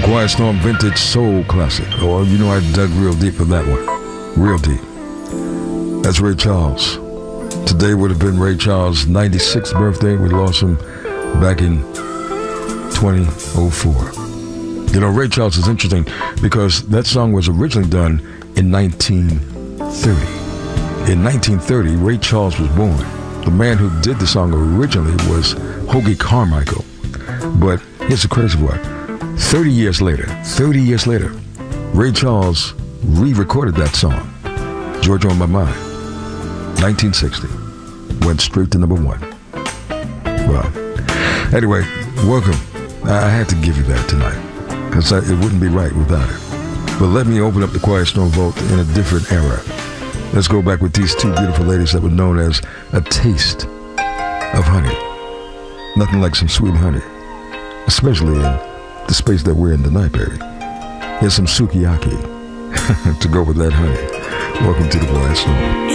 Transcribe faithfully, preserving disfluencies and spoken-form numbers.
Quiet Storm vintage soul classic. Oh, you know I dug real deep for that one. Real deep. That's Ray Charles. Today would have been Ray Charles' ninety-sixth birthday. We lost him back in twenty oh four. You know, Ray Charles is interesting because that song was originally done in nineteen thirty. In nineteen thirty, Ray Charles was born. The man who did the song originally was Hoagy Carmichael. But here's the crazy part. thirty years later, thirty years later, Ray Charles re-recorded that song, Georgia on My Mind. nineteen sixty. Went straight to number one. Wow. Anyway, welcome. I had to give you that tonight because it wouldn't be right without it. But let me open up the Quiet Storm Vault in a different era. Let's go back with these two beautiful ladies that were known as a taste of honey. Nothing like some sweet honey, especially in the space that we're in tonight, baby. Here's some sukiyaki to go with that honey. Welcome to the Quiet Storm.